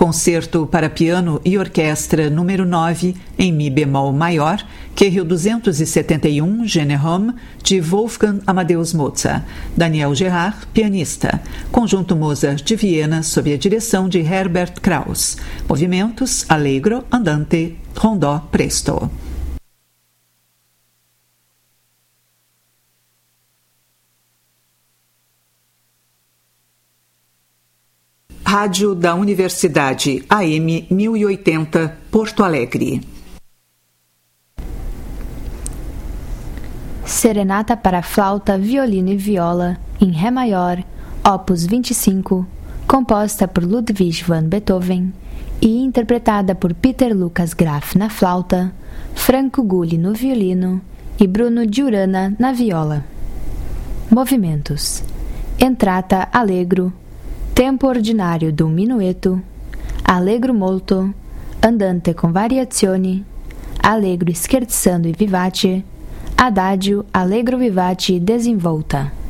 Concerto para piano e orquestra número 9 em mi bemol maior, QRO 271, Generom, de Wolfgang Amadeus Mozart. Daniel Gerard, pianista. Conjunto Mozart de Viena, sob a direção de Herbert Kraus. Movimentos: Allegro, Andante, Rondó, Presto. Rádio da Universidade AM 1080, Porto Alegre. Serenata para flauta, violino e viola, em Ré maior, opus 25, composta por Ludwig van Beethoven e interpretada por Peter Lucas Graf na flauta, Franco Gulli no violino e Bruno Giurana na viola. Movimentos: entrata allegro, tempo ordinário do minueto, allegro molto, andante con variazioni, allegro scherzando e vivace, adagio, allegro vivace desinvolta.